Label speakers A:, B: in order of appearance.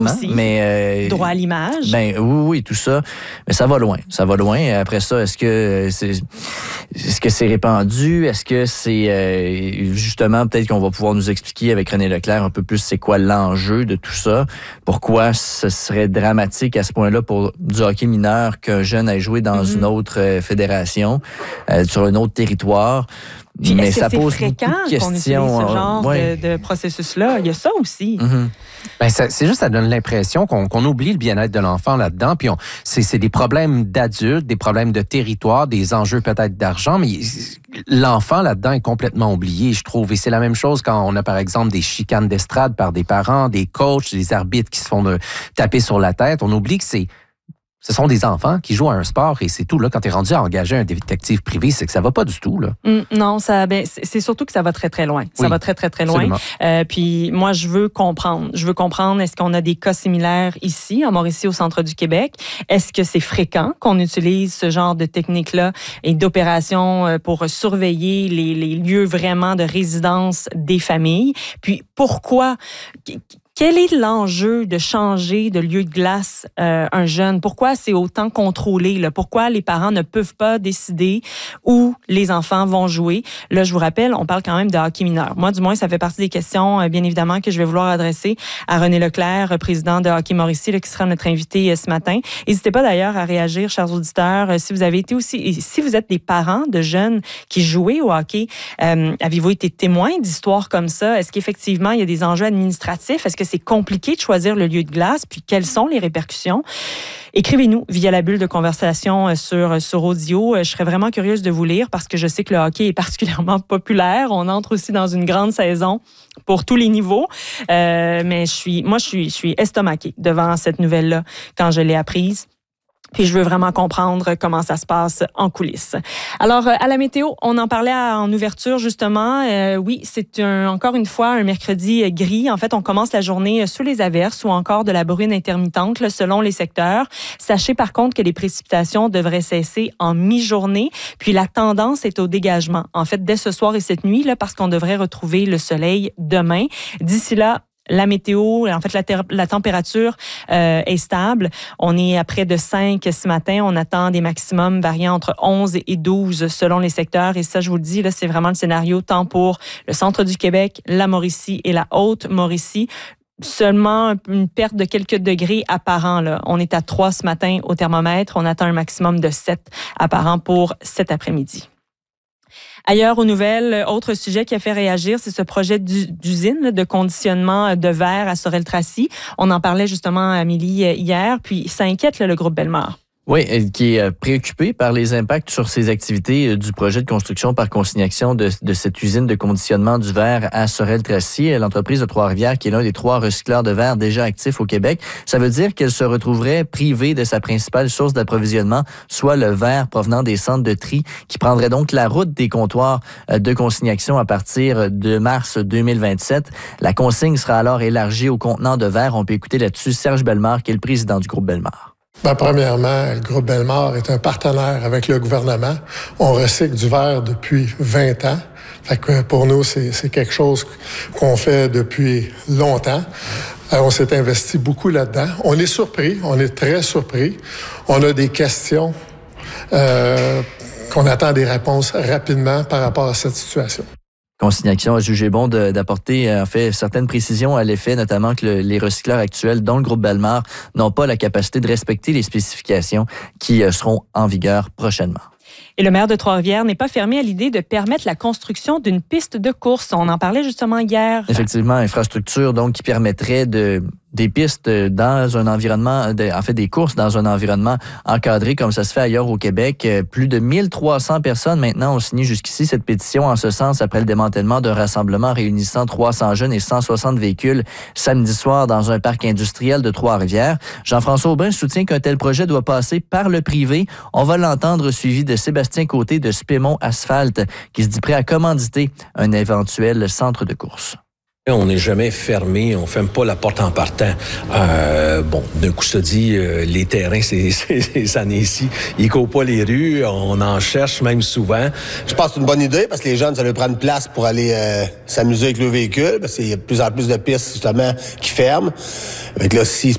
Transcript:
A: Aussi. Mais droit à l'image.
B: Ben oui, tout ça. Mais ça va loin. Ça va loin. Après ça, est-ce que c'est répandu? Est-ce que c'est justement peut-être qu'on va pouvoir nous expliquer avec René Leclerc un peu plus c'est quoi l'enjeu de tout ça? Pourquoi ce serait dramatique à ce point-là pour du hockey mineur qu'un jeune aille jouer dans une autre fédération, sur un autre territoire?
A: Puis
B: mais
A: est-ce
B: ça
A: que c'est
B: pose
A: fréquent
B: beaucoup de
A: qu'on
B: questions.
A: utilise ce genre de processus-là? Il y a ça aussi.
C: Ben c'est juste, ça donne l'impression qu'on oublie le bien-être de l'enfant là-dedans. Puis c'est des problèmes d'adultes, des problèmes de territoire, des enjeux peut-être d'argent, mais l'enfant là-dedans est complètement oublié, je trouve. Et c'est la même chose quand on a, par exemple, des chicanes d'estrade par des parents, des coachs, des arbitres qui se font taper sur la tête. On oublie que ce sont des enfants qui jouent à un sport et c'est tout. Là, quand tu es rendu à engager un détective privé, c'est que ça va pas du tout. Là.
A: Non, c'est surtout que ça va très, très loin. Ça va très, très, très loin. Puis moi, je veux comprendre. Est-ce qu'on a des cas similaires ici, à Mauricie, au centre du Québec? Est-ce que c'est fréquent qu'on utilise ce genre de technique-là et d'opérations pour surveiller les lieux vraiment de résidence des familles? Puis pourquoi... Quel est l'enjeu de changer de lieu de glace un jeune? Pourquoi c'est autant contrôlé? Là? Pourquoi les parents ne peuvent pas décider où les enfants vont jouer? Là, je vous rappelle, on parle quand même de hockey mineur. Moi, du moins, ça fait partie des questions, bien évidemment, que je vais vouloir adresser à René Leclerc, président de Hockey Mauricie, là, qui sera notre invité ce matin. N'hésitez pas d'ailleurs à réagir, chers auditeurs, si vous avez été aussi, si vous êtes des parents de jeunes qui jouaient au hockey, avez-vous été témoin d'histoires comme ça? Est-ce qu'effectivement, il y a des enjeux administratifs? Est-ce que c'est compliqué de choisir le lieu de glace? Puis, quelles sont les répercussions? Écrivez-nous via la bulle de conversation sur Audio. Je serais vraiment curieuse de vous lire parce que je sais que le hockey est particulièrement populaire. On entre aussi dans une grande saison pour tous les niveaux. Mais je suis estomaquée devant cette nouvelle-là quand je l'ai apprise. Puis je veux vraiment comprendre comment ça se passe en coulisses. Alors, à la météo, on en parlait en ouverture, justement. Oui, c'est encore une fois un mercredi gris. En fait, on commence la journée sous les averses ou encore de la bruine intermittente, là, selon les secteurs. Sachez par contre que les précipitations devraient cesser en mi-journée. Puis la tendance est au dégagement. En fait, dès ce soir et cette nuit, là, parce qu'on devrait retrouver le soleil demain. D'ici là, la météo, en fait, la température est stable. On est à près de 5 ce matin. On attend des maximums variant entre 11 et 12 selon les secteurs. Et ça, je vous le dis, là, c'est vraiment le scénario tant pour le centre du Québec, la Mauricie et la Haute-Mauricie. Seulement une perte de quelques degrés apparents. Là. On est à 3 ce matin au thermomètre. On attend un maximum de 7 apparents pour cet après-midi. Ailleurs aux nouvelles, autre sujet qui a fait réagir, c'est ce projet d'usine de conditionnement de verre à Sorel-Tracy. On en parlait justement à Amélie hier, puis ça inquiète le groupe Bellemare.
B: Oui, qui est préoccupé par les impacts sur ses activités du projet de construction par consignation de cette usine de conditionnement du verre à Sorel-Tracy, l'entreprise de Trois-Rivières, qui est l'un des 3 recycleurs de verre déjà actifs au Québec. Ça veut dire qu'elle se retrouverait privée de sa principale source d'approvisionnement, soit le verre provenant des centres de tri, qui prendrait donc la route des comptoirs de consignation à partir de mars 2027. La consigne sera alors élargie aux contenants de verre. On peut écouter là-dessus Serge Bellemare, qui est le président du groupe Bellemare.
D: Premièrement, le groupe Bellemare est un partenaire avec le gouvernement. On recycle du verre depuis 20 ans. Fait que pour nous, c'est quelque chose qu'on fait depuis longtemps. On s'est investi beaucoup là-dedans. On est surpris, on est très surpris. On a des questions qu'on attend des réponses rapidement par rapport à cette situation.
B: Consignation a jugé bon d'apporter en fait certaines précisions à l'effet, notamment que les recycleurs actuels, dont le groupe Bellemare, n'ont pas la capacité de respecter les spécifications qui seront en vigueur prochainement.
A: Et le maire de Trois-Rivières n'est pas fermé à l'idée de permettre la construction d'une piste de course. On en parlait justement hier.
B: Effectivement, infrastructure donc qui permettrait des pistes dans un environnement, des courses dans un environnement encadré comme ça se fait ailleurs au Québec. Plus de 1300 personnes maintenant ont signé jusqu'ici cette pétition en ce sens après le démantèlement d'un rassemblement réunissant 300 jeunes et 160 véhicules samedi soir dans un parc industriel de Trois-Rivières. Jean-François Aubin soutient qu'un tel projet doit passer par le privé. On va l'entendre suivi de Sébastien Côté de Spémont Asphalte qui se dit prêt à commanditer un éventuel centre de course.
E: On n'est jamais fermé, on ferme pas la porte en partant. D'un coup, je te dis, les terrains, ces années-ci, ils courent pas les rues, on en cherche même souvent.
F: Je pense que c'est une bonne idée parce que les jeunes, ça leur prend une place pour aller s'amuser avec le véhicule parce qu'il y a de plus en plus de pistes, justement, qui ferment. Avec là, si